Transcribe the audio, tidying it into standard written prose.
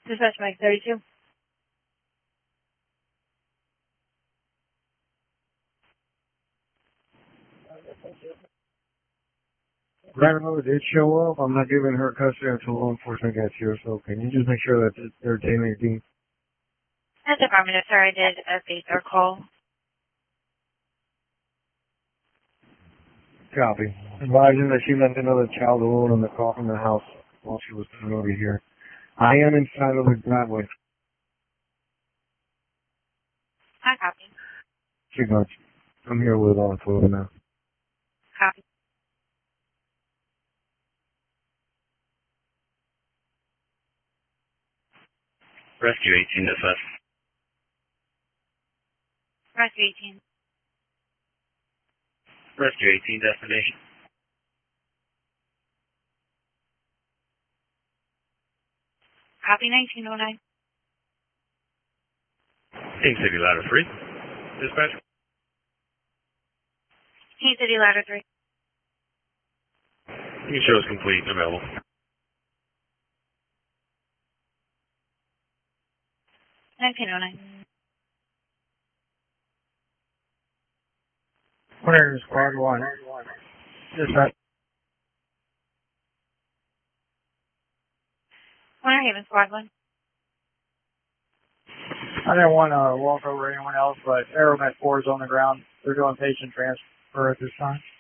Dispatch Mike 32. Grandmother did show up. I'm not giving her custody until law enforcement gets here, so can you just make sure that they're daily being... That's affirmative, sir. I did update their call. Copy. Advising that she left another child alone in the car in the house while she was coming over here. I am inside of the driveway. Hi, copy. She got you. I'm here with law enforcement now. Copy. Rescue 18 dispatch. Rescue 18. Rescue 18 destination. Copy 1909. King City Ladder 3. Dispatch. King City Ladder 3. You show is complete and available. 1909. Where is squad 1? Dispatch. Winter Haven Squad 1. I didn't want to walk over anyone else, but Aeromet 4 is on the ground. They're doing patient transfer at this time.